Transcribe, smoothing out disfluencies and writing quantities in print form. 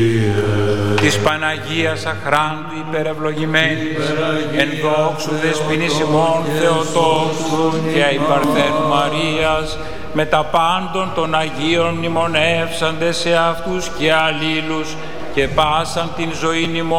της Παναγίας Αχράντου υπερευλογημένης, εν δόξου δεσποινής ημών Θεοτόκου και αϊ Παρθένου Μαρίας, με τα πάντων των Αγίων μνημονεύσαντες σε αυτούς και αλλήλους και πάσαν την ζωήν ημών